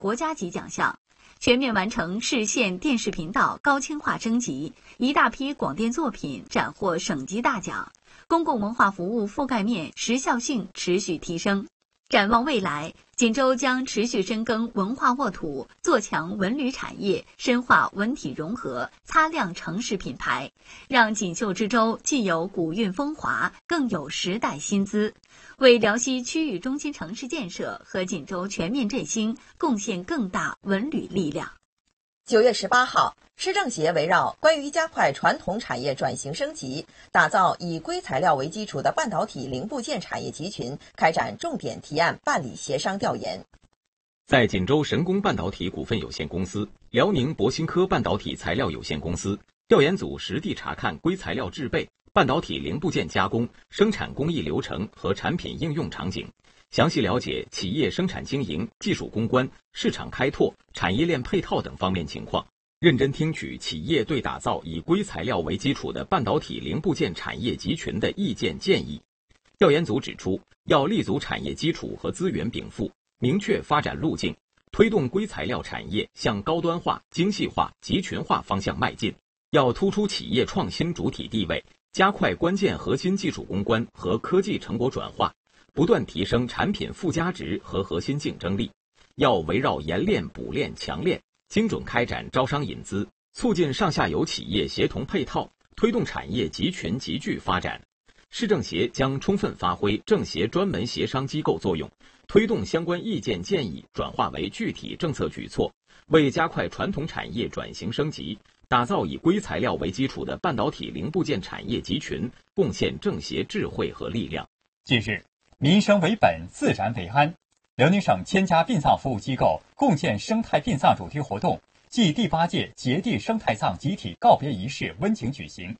国家级奖项，全面完成市县电视频道高清化升级，一大批广电作品斩获省级大奖，公共文化服务覆盖面、时效性持续提升。展望未来，锦州将持续深耕文化沃土，做强文旅产业，深化文体融合，擦亮城市品牌，让锦绣之州既有古韵风华，更有时代新姿，为辽西区域中心城市建设和锦州全面振兴贡献更大文旅力量。 9月18号，市政协围绕关于加快传统产业转型升级，打造以硅材料为基础的半导体零部件产业集群，开展重点提案办理协商调研。 在锦州神工半导体股份有限公司、辽宁博兴科半导体材料有限公司调研组实地查看硅材料制备、半导体零部件加工、生产工艺流程和产品应用场景，详细了解企业生产经营、技术攻关、市场开拓、产业链配套等方面情况，认真听取企业对打造以硅材料为基础的半导体零部件产业集群的意见建议。调研组指出，要立足产业基础和资源禀赋，明确发展路径，推动硅材料产业向高端化、精细化、集群化方向迈进。要突出企业创新主体地位，加快关键核心技术攻关和科技成果转化，不断提升产品附加值和核心竞争力。要围绕研炼、补炼、强炼，精准开展招商引资，促进上下游企业协同配套，推动产业集群集聚发展。市政协将充分发挥政协专门协商机构作用，推动相关意见建议转化为具体政策举措，为加快传统产业转型升级，打造以硅材料为基础的半导体零部件产业集群，贡献政协智慧和力量。 近日，民生为本，自然为安。辽宁省千家殡葬服务机构共建生态殡葬主题活动暨第8届结缔生态葬集体告别仪式温情举行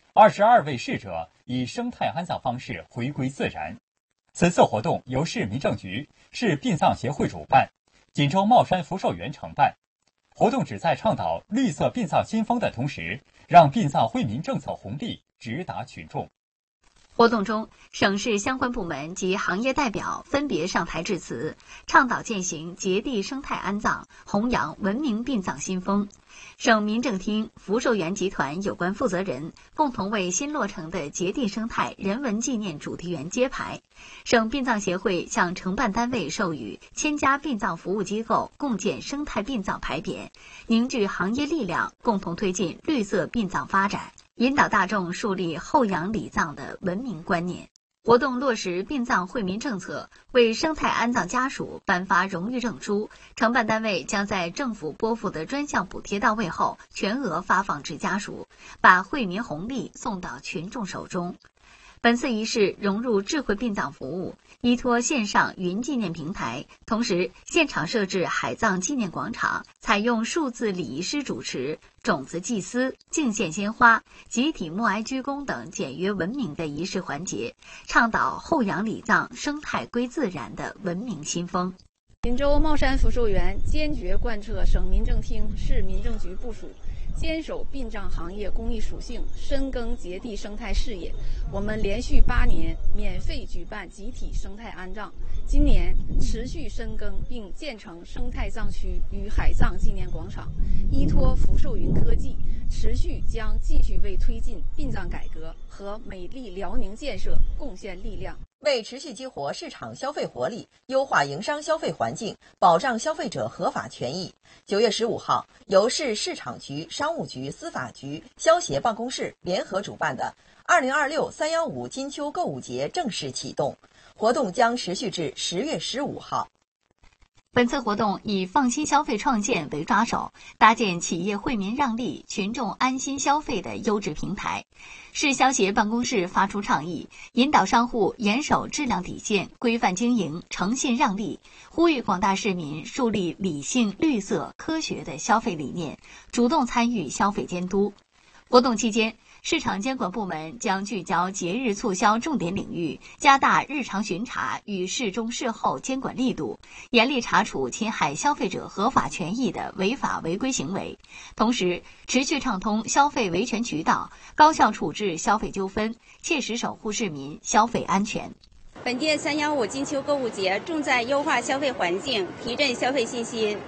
，22位逝者以生态安葬方式回归自然。此次活动由市民政局、市殡葬协会主办，锦州茂山福寿园承办。活动旨在倡导绿色殡葬新风的同时，让殡葬惠民政策红利直达群众。 活动中，省市相关部门及行业代表分别上台致辞，倡导践行结缔生态安葬，弘扬文明殡葬新风。省民政厅、福寿园集团有关负责人共同为新落成的结缔生态人文纪念主题园揭牌。省殡葬协会向承办单位授予千家殡葬服务机构共建生态殡葬牌匾，凝聚行业力量，共同推进绿色殡葬发展，引导大众树立后仰礼葬的文明观念。活动落实殡葬惠民政策，为生态安葬家属颁发荣誉证书，承办单位将在政府拨付的专项补贴到位后，全额发放至家属，把惠民红利送到群众手中。本次仪式融入智慧殡葬服务，依托线上云纪念平台，同时现场设置海葬纪念广场，采用数字礼仪师主持、种子祭司、敬献鲜花、集体默哀鞠躬等简约文明的仪式环节，倡导后仰礼葬、生态归自然的文明新风。 锦州茂山福寿园坚决贯彻省民政厅、市民政局部署，坚守殡葬行业公益属性，深耕结缔生态事业。我们连续8年免费举办集体生态安葬，今年持续深耕并建成生态葬区与海葬纪念广场。依托福寿云科技，持续将继续为推进殡葬改革和美丽辽宁建设贡献力量。 为持续激活市场消费活力，优化营商消费环境，保障消费者合法权益，9月15号，由市市场局、商务局、司法局、消协办公室联合主办的2026 315金秋购物节正式启动，活动将持续至10月15号。 本次活动以放心消费创建为抓手，搭建企业惠民让利、群众安心消费的优质平台。市消协办公室发出倡议，引导商户严守质量底线，规范经营，诚信让利，呼吁广大市民树立理性、绿色、科学的消费理念，主动参与消费监督。活动期间，市场监管部门将聚焦节日促销重点领域，加大日常巡查与事中事后监管力度，严厉查处侵害消费者合法权益的违法违规行为，同时持续畅通消费维权渠道，高效处置消费纠纷，切实守护市民消费安全。 本届315金秋购物节重在优化消费环境，提振消费信心，